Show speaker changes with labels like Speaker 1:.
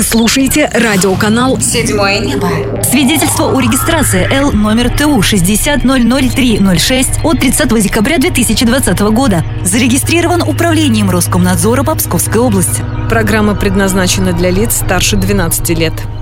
Speaker 1: Вы слушаете радиоканал «Седьмое небо».
Speaker 2: Свидетельство о регистрации Л номер ТУ 60-003-06 от 30 декабря 2020 года. Зарегистрирован Управлением Роскомнадзора по Псковской области.
Speaker 1: Программа предназначена для лиц старше 12 лет.